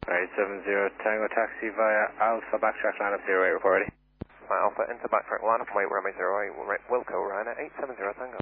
Alright, 70 Tango taxi via Alpha backtrack line up 08 report ready. My Alpha into backtrack line up, wait, runway 08, Wilco, Ryanair 870 Tango.